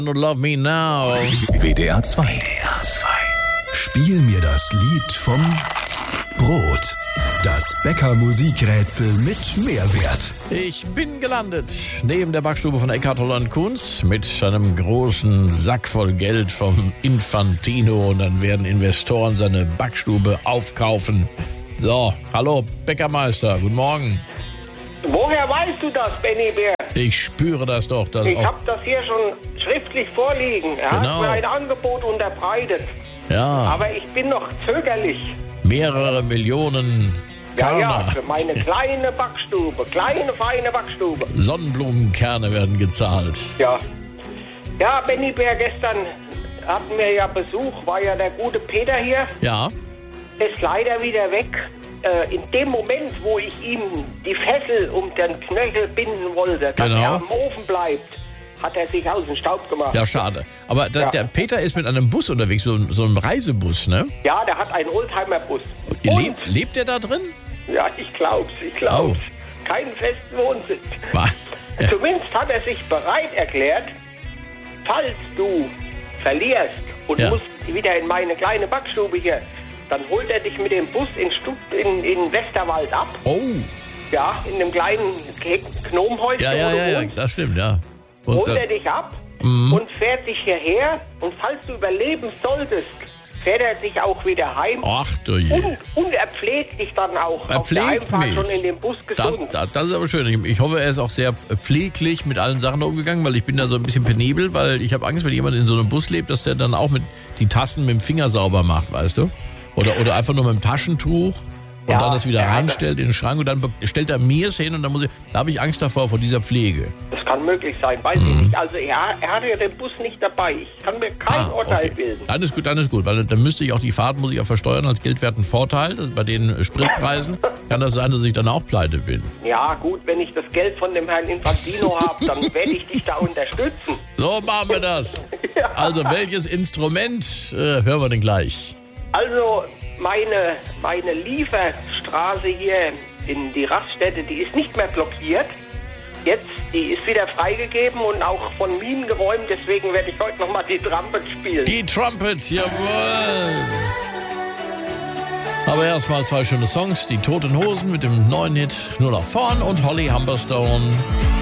Love Me Now. WDR 2. Spiel mir das Lied vom Brot. Das Bäcker-Musikrätsel mit Mehrwert. Ich bin gelandet neben der Backstube von Eckhard Holland Kunz mit einem großen Sack voll Geld vom Infantino und dann werden Investoren seine Backstube aufkaufen. So, hallo Bäckermeister, guten Morgen. Woher weißt du das, Benny Bär? Ich spüre das doch. Ich habe das hier schon schriftlich vorliegen. Er Genau. hat mir ein Angebot unterbreitet. Ja, Aber ich bin noch zögerlich. mehrere Millionen Körner. Ja, für meine kleine Backstube. Kleine, feine Backstube. Sonnenblumenkerne werden gezahlt. Ja. Ja, Benny Bär, gestern hatten wir ja Besuch. War ja der gute Peter hier. Ja, Ist leider wieder weg. In dem Moment, wo ich ihm die Fessel um den Knöchel binden wollte, dass Genau. er am Ofen bleibt, hat er sich aus dem Staub gemacht. ja, schade. Aber der Peter ist mit einem Bus unterwegs, so einem Reisebus, ne? Ja, der hat einen Oldtimer-Bus. Lebt der da drin? Ja, ich glaub's. Oh. Keinen festen Wohnsitz. Ja. Zumindest hat er sich bereit erklärt, falls du verlierst und Ja. musst wieder in meine kleine Backstube hier, dann holt er dich mit dem Bus in Westerwald ab. Oh, Ja, in einem kleinen Gnomenhäuschen. ja, wo du wohnst. das stimmt, ja. Und, Holt er dich ab und fährt dich hierher. Und falls du überleben solltest, fährt er dich auch wieder heim. ach du je. Und er pflegt dich dann auch Er auf der pflegt Heimfahrt mich. schon in den Bus Das gesund. ist aber schön. Ich hoffe, er ist auch sehr pfleglich mit allen Sachen umgegangen, weil ich bin da so ein bisschen penibel, weil ich habe Angst, wenn jemand in so einem Bus lebt, dass der dann auch mit die Tassen mit dem Finger sauber macht, weißt du? Oder einfach nur mit dem Taschentuch und Ja, dann das wieder ja, reinstellt in den Schrank und dann stellt er mir es hin und dann da habe ich Angst davor, vor dieser Pflege. Das kann möglich sein, weiß ich nicht. Also er hatte ja den Bus nicht dabei. Ich kann mir kein Urteil bilden. Dann ist gut, weil dann müsste ich auch die Fahrt, muss ich auch versteuern als geldwerten Vorteil. Bei den Spritpreisen kann das sein, dass ich dann auch pleite bin. Ja gut, wenn ich das Geld von dem Herrn Infantino habe, dann werde ich dich da unterstützen. So machen wir das. Ja. Also welches Instrument hören wir denn gleich? Also meine Lieferstraße hier in die Raststätte, die ist nicht mehr blockiert. Jetzt, die ist wieder freigegeben und auch von Minen geräumt. Deswegen werde ich heute nochmal die Trumpet spielen. Die Trumpet, jawohl. Aber erstmal zwei schöne Songs. Die Toten Hosen mit dem neuen Hit Nur nach vorn und Holly Humberstone.